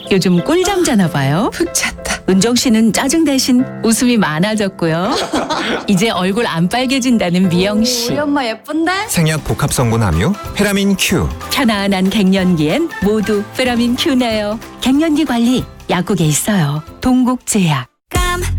요즘 꿀잠 자나 봐요. 푹 잤다. 은정 씨는 짜증 대신 웃음이 많아졌고요. 이제 얼굴 안 빨개진다는 미영 씨. 우리 엄마 예쁜데? 생약 복합 성분 함유 페라민 Q. 편안한 갱년기엔 모두 페라민 Q네요. 갱년기 관리 약국에 있어요. 동국제약.